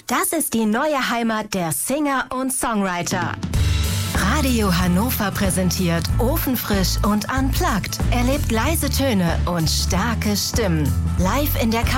Das ist die neue Heimat der Singer und Songwriter. Radio Hannover präsentiert Ofenfrisch und Unplugged. Erlebt leise Töne und starke Stimmen. Live in der